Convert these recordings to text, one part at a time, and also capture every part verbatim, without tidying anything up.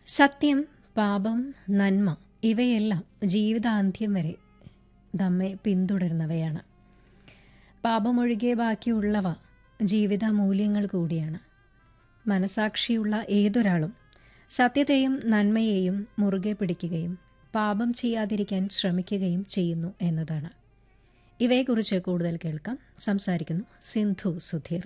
സത്യം, പാപം, നന്മ ഇവയെല്ലാം ജീവിതാന്ത്യം വരെ നമ്മെ പിന്തുടരുന്നവയാണ്. പാപമൊഴികെ ബാക്കിയുള്ളവ ജീവിത മൂല്യങ്ങൾ കൂടിയാണ്. മനസാക്ഷിയുള്ള ഏതൊരാളും സത്യത്തെയും നന്മയെയും മുറുകെ പിടിക്കുകയും പാപം ചെയ്യാതിരിക്കാൻ ശ്രമിക്കുകയും ചെയ്യുന്നു എന്നതാണ്. ഇവയെക്കുറിച്ച് കൂടുതൽ കേൾക്കാം. സംസാരിക്കുന്നു സിന്ധു സുധീർ.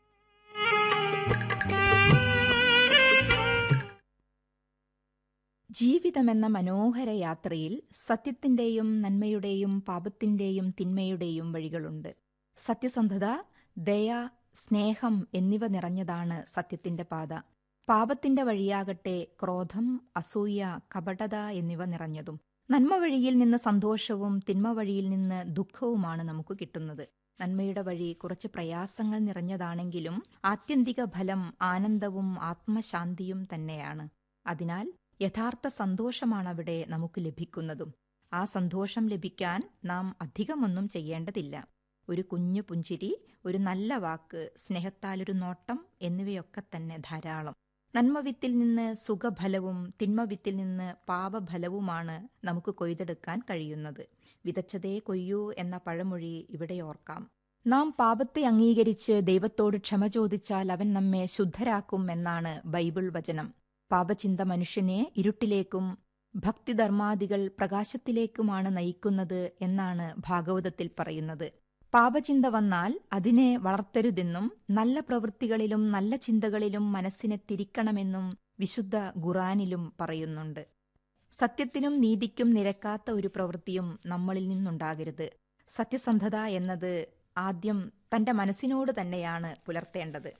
ജീവിതമെന്ന മനോഹര യാത്രയിൽ സത്യത്തിന്റെയും നന്മയുടെയും പാപത്തിന്റെയും തിന്മയുടെയും വഴികളുണ്ട്. സത്യസന്ധത, ദയ, സ്നേഹം എന്നിവ നിറഞ്ഞതാണ് സത്യത്തിന്റെ പാത. പാപത്തിന്റെ വഴിയാകട്ടെ ക്രോധം, അസൂയ, കപടത എന്നിവ നിറഞ്ഞതും. നന്മ വഴിയിൽ നിന്ന് സന്തോഷവും തിന്മ വഴിയിൽ നിന്ന് ദുഃഖവുമാണ് നമുക്ക് കിട്ടുന്നത്. നന്മയുടെ വഴി കുറച്ച് പ്രയാസങ്ങൾ നിറഞ്ഞതാണെങ്കിലും ആത്യന്തിക ഫലം ആനന്ദവും ആത്മശാന്തിയും തന്നെയാണ്. അതിനാൽ യഥാർത്ഥ സന്തോഷമാണവിടെ നമുക്ക് ലഭിക്കുന്നതും. ആ സന്തോഷം ലഭിക്കാൻ നാം അധികമൊന്നും ചെയ്യേണ്ടതില്ല. ഒരു കുഞ്ഞു പുഞ്ചിരി, ഒരു നല്ല വാക്ക്, സ്നേഹത്താലൊരു നോട്ടം എന്നിവയൊക്കെ തന്നെ ധാരാളം. നന്മവിത്തിൽ നിന്ന് സുഖഫലവും തിന്മവിത്തിൽ നിന്ന് പാപഫലവുമാണ് നമുക്ക് കൊയ്തെടുക്കാൻ കഴിയുന്നത്. വിതച്ചതേ കൊയ്യൂ എന്ന പഴമൊഴി ഇവിടെ ഓർക്കാം. നാം പാപത്തെ അംഗീകരിച്ച് ദൈവത്തോട് ക്ഷമ ചോദിച്ചാൽ അവൻ നമ്മെ ശുദ്ധരാക്കും എന്നാണ് ബൈബിൾ വചനം. പാപചിന്ത മനുഷ്യനെ ഇരുട്ടിലേക്കും ഭക്തിധർമാദികൾ പ്രകാശത്തിലേക്കുമാണ് നയിക്കുന്നത് എന്നാണ് ഭാഗവതത്തിൽ പറയുന്നത്. പാപചിന്ത വന്നാൽ അതിനെ വളർത്തരുതെന്നും നല്ല പ്രവൃത്തികളിലും നല്ല ചിന്തകളിലും മനസ്സിനെ തിരിക്കണമെന്നും വിശുദ്ധ ഖുർആനിലും പറയുന്നുണ്ട്. സത്യത്തിനും നീതിക്കും നിരക്കാത്ത ഒരു പ്രവൃത്തിയും നമ്മളിൽ നിന്നുണ്ടാകരുത്. സത്യസന്ധത എന്നത് ആദ്യം തന്റെ മനസ്സിനോട് തന്നെയാണ് പുലർത്തേണ്ടത്.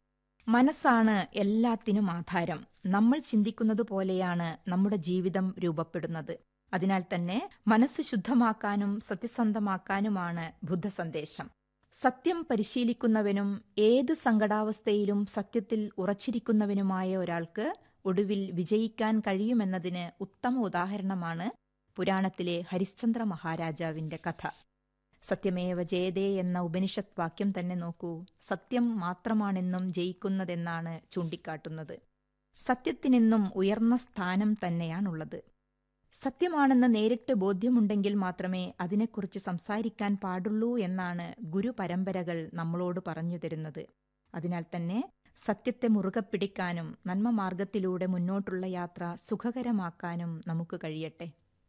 മനസ്സാണ് എല്ലാത്തിനും ആധാരം. നമ്മൾ ചിന്തിക്കുന്നത് പോലെയാണ് നമ്മുടെ ജീവിതം രൂപപ്പെടുന്നത്. അതിനാൽ തന്നെ മനസ്സ് ശുദ്ധമാക്കാനും സത്യസന്ധമാക്കാനുമാണ് ബുദ്ധസന്ദേശം. സത്യം പരിശീലിക്കുന്നവനും ഏത് സങ്കടാവസ്ഥയിലും സത്യത്തിൽ ഉറച്ചിരിക്കുന്നവനുമായ ഒരാൾക്ക് ഒടുവിൽ വിജയിക്കാൻ കഴിയുമെന്നതിന് ഉത്തമ ഉദാഹരണമാണ് പുരാണത്തിലെ ഹരിശ്ചന്ദ്ര മഹാരാജാവിന്റെ കഥ. സത്യമേവ ജയതേ എന്ന ഉപനിഷത്ത് വാക്യം തന്നെ നോക്കൂ. സത്യം മാത്രമാണെന്നും ജയിക്കുന്നതെന്നാണ് ചൂണ്ടിക്കാട്ടുന്നത്. സത്യത്തിനെന്നും ഉയർന്ന സ്ഥാനം തന്നെയാണുള്ളത്. സത്യമാണെന്ന് നേരിട്ട് ബോധ്യമുണ്ടെങ്കിൽ മാത്രമേ അതിനെക്കുറിച്ച് സംസാരിക്കാൻ പാടുള്ളൂ എന്നാണ് ഗുരുപരമ്പരകൾ നമ്മളോട് പറഞ്ഞു തരുന്നത്. അതിനാൽ തന്നെ സത്യത്തെ മുറുകെ പിടിക്കാനും നന്മമാർഗത്തിലൂടെ മുന്നോട്ടുള്ള യാത്ര സുഖകരമാക്കാനും നമുക്ക് കഴിയട്ടെ.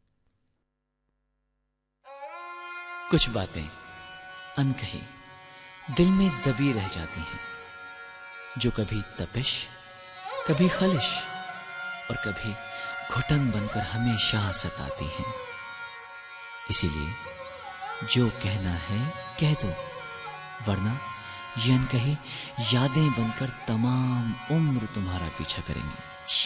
कुछ बातें अनकही दिल में दबी रह जाती हैं, जो कभी तपिश, कभी खलिश और कभी घुटन बनकर हमेशा सताती हैं. इसीलिए जो कहना है कह दो, वरना ये अनकही यादें बनकर तमाम उम्र तुम्हारा पीछा करेंगी.